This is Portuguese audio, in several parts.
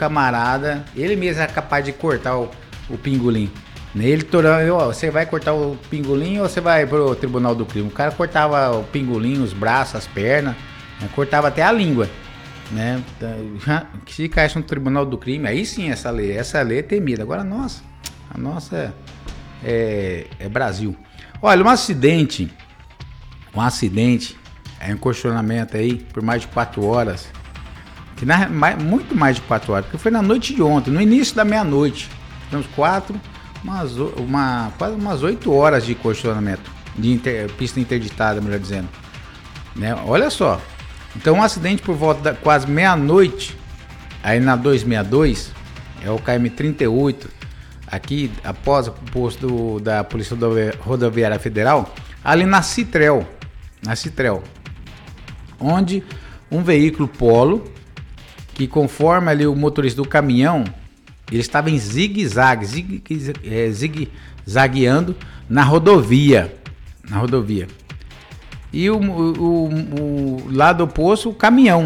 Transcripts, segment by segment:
camarada, ele mesmo é capaz de cortar o pingolim. Ele torando, você vai cortar o pingolim ou você vai pro tribunal do crime? O cara cortava o pingolim, os braços, as pernas, né? Cortava até a língua, né? Se caísse no tribunal do crime, aí sim essa lei é temida. Agora a nossa é Brasil. Olha, um acidente, um questionamento aí por mais de 4 horas, que muito mais de 4 horas, porque foi na noite de ontem, no início da meia-noite, temos quase umas 8 horas de questionamento, de pista interditada, melhor dizendo, né? Olha só, então um acidente por volta da quase meia-noite, aí na 262, é o KM 38, aqui após o posto da Polícia Rodoviária Federal, ali na Citrel, onde um veículo Polo, que conforme ali o motorista do caminhão, ele estava em zigue-zagueando na rodovia. E o lado oposto, o caminhão,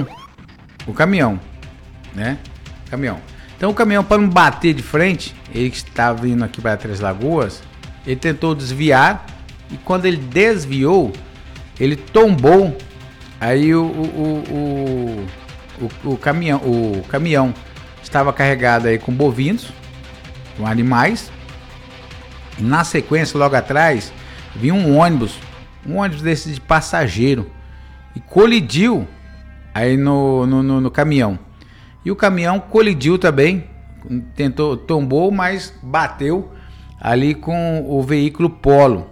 né? Então o caminhão, para não bater de frente, ele que estava vindo aqui para Três Lagoas, ele tentou desviar, e quando ele desviou, ele tombou. Aí o caminhão estava carregado aí com bovinos, com animais. E na sequência, logo atrás, vinha um ônibus desse de passageiro, e colidiu aí no caminhão. E o caminhão colidiu também, tombou, mas bateu ali com o veículo Polo,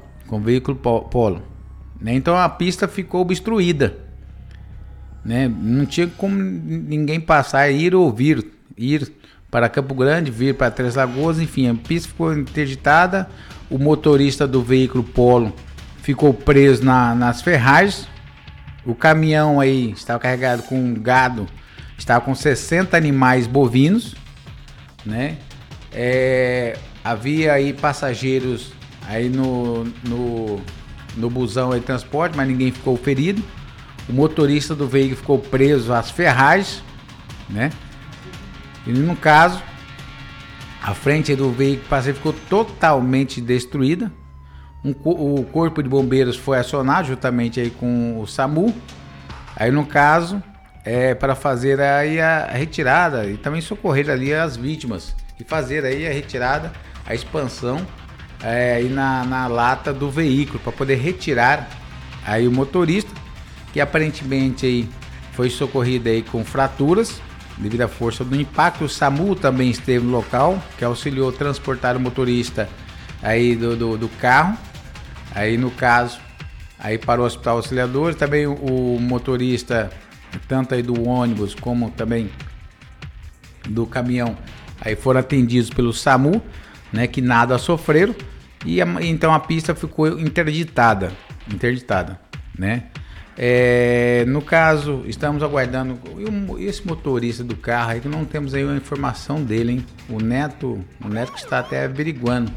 né? Então a pista ficou obstruída, né? Não tinha como ninguém passar, ir para Campo Grande, vir para Três Lagoas, enfim, a pista ficou interditada. O motorista do veículo Polo ficou preso nas ferragens. O caminhão aí estava carregado com gado, estava com 60 animais bovinos, né? Havia aí passageiros aí no busão aí de transporte, mas ninguém ficou ferido. O motorista do veículo ficou preso às ferragens, né? E no caso, a frente do veículo passageiro ficou totalmente destruída. O corpo de bombeiros foi acionado juntamente aí com o SAMU. Aí no caso, para fazer aí a retirada e também socorrer ali as vítimas e fazer aí a retirada, a expansão aí na lata do veículo, para poder retirar aí o motorista, que aparentemente aí foi socorrido aí com fraturas devido à força do impacto. O SAMU também esteve no local, que auxiliou transportar o motorista aí do carro, aí no caso aí para o Hospital Auxiliador. Também o motorista, tanto aí do ônibus como também do caminhão, aí foram atendidos pelo SAMU, né, que nada sofreram. E então a pista ficou interditada, né? No caso, estamos aguardando esse motorista do carro aí, que não temos aí uma informação dele, hein? O Neto que está até averiguando.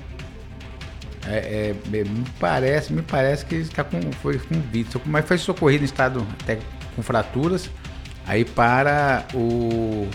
Me parece que ele foi com vítima, mas foi socorrido em estado até com fraturas aí para o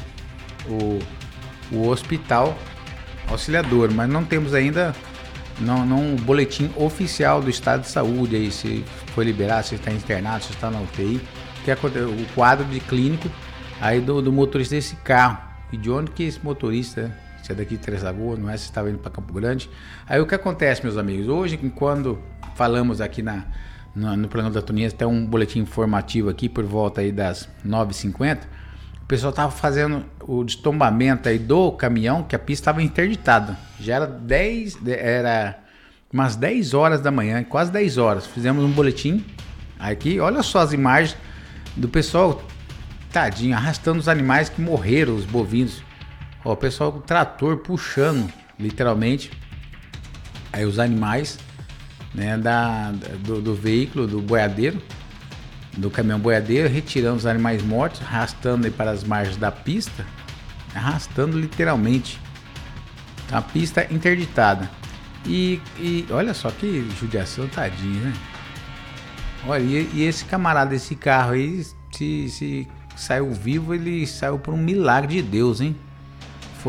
Hospital Auxiliador, mas não temos ainda um boletim oficial do estado de saúde aí, se foi liberado, se está internado, se está na UTI, que é o quadro de clínico aí do motorista desse carro. E de onde que esse motorista, se é daqui de Três Lagoas, não é, se estava indo para Campo Grande. Aí o que acontece, meus amigos, hoje, quando falamos aqui no programa da Toninha, até um boletim informativo aqui por volta aí das 9h50, o pessoal estava fazendo o destombamento aí do caminhão, que a pista estava interditada. Já era umas 10 horas da manhã, quase 10 horas. Fizemos um boletim aqui. Olha só as imagens do pessoal, tadinho, arrastando os animais que morreram, os bovinos. Ó, o pessoal com o trator puxando, literalmente, aí os animais, né, do veículo, do boiadeiro, do caminhão boiadeiro, retirando os animais mortos, arrastando aí para as margens da pista, arrastando literalmente. A pista interditada. E olha só que judiação, tadinho, né? Olha, e esse camarada, esse carro aí, se saiu vivo, ele saiu por um milagre de Deus, hein?